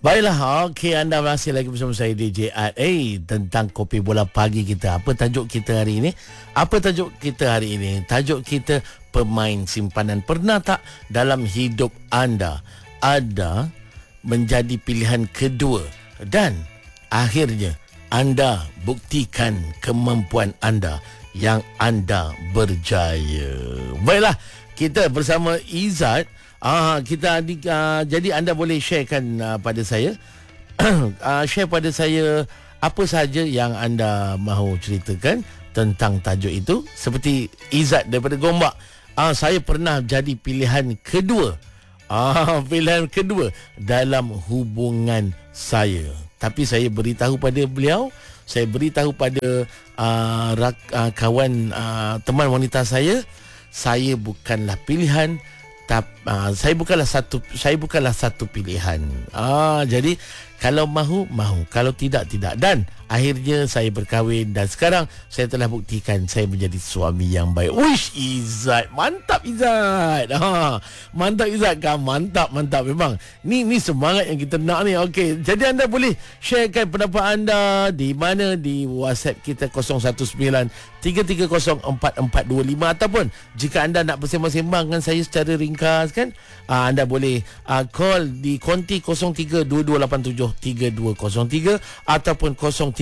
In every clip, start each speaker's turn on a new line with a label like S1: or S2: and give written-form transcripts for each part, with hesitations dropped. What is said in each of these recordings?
S1: Baiklah, okey, anda masih lagi bersama saya DJ A tentang Kopi Bola Pagi kita. Apa tajuk kita hari ini? Tajuk kita pemain simpanan. Pernah tak dalam hidup anda ada menjadi pilihan kedua dan akhirnya anda buktikan kemampuan anda yang anda berjaya. Baiklah, kita bersama Izzat. Jadi anda boleh sharekan pada saya share pada saya apa sahaja yang anda mahu ceritakan tentang tajuk itu. Seperti Izzat daripada Gombak, saya pernah jadi pilihan kedua dalam hubungan saya. Tapi saya beritahu pada beliau, saya beritahu pada kawan teman wanita saya bukanlah pilihan. Saya bukanlah satu pilihan. Jadi kalau mahu, kalau tidak. Dan akhirnya saya berkahwin dan sekarang saya telah buktikan saya menjadi suami yang baik. Uish, Izzat, mantap Izzat. Mantap Izzat kan? Mantap memang. Ni semangat yang kita nak ni. Okey, jadi anda boleh sharekan pendapat anda di mana, di WhatsApp kita 019-330-4425, ataupun jika anda nak bersembang-sembang dengan saya secara ringkas kan, anda boleh call di konti 0322873203 ataupun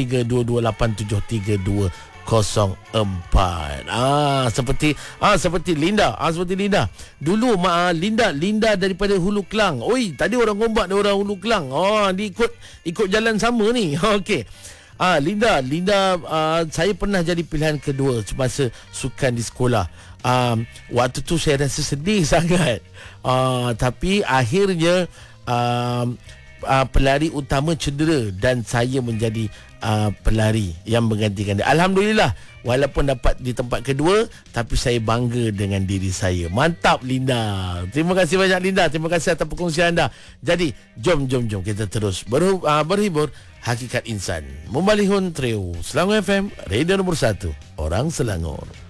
S1: 0322873204. Seperti Linda. Dulu Linda daripada Hulu Kelang. Oi, tadi orang Gombak, dia orang Hulu Kelang. Dia ikut jalan sama ni. Okey. Linda, saya pernah jadi pilihan kedua semasa sukan di sekolah. Waktu tu saya rasa sedih sangat. Tapi akhirnya pelari utama cedera dan saya menjadi pelari yang menggantikan dia. Alhamdulillah, walaupun dapat di tempat kedua, tapi saya bangga dengan diri saya. Mantap Linda. Terima kasih banyak Linda. Terima kasih atas perkongsian anda. Jadi jom kita terus berhibur. Hakikat Insan, Membalihun Trio Selangor FM, radio nombor 1 orang Selangor.